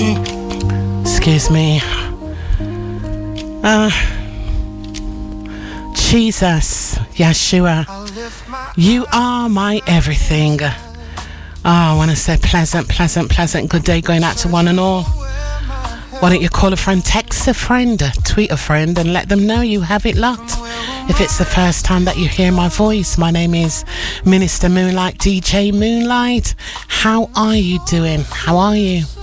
Excuse me. Jesus, Yeshua, you are my everything. I want to say pleasant good day going out to one and all. Why don't you call a friend, text a friend, tweet a friend, and let them know you have it locked. If it's the first time that you hear my voice, my name is Minister Moonlight, DJ Moonlight. How are you doing? How are you?